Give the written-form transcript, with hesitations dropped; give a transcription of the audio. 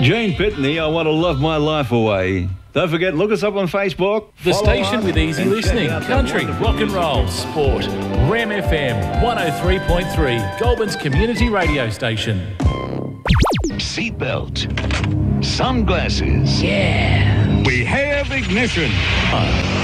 Gene Pitney, I Want to Love My Life Away. Don't forget, look us up on Facebook. The station with easy listening, country, rock and roll, sport. Ram FM 103.3, Goulburn's community radio station. Seatbelt. Sunglasses. Yeah. We have ignition.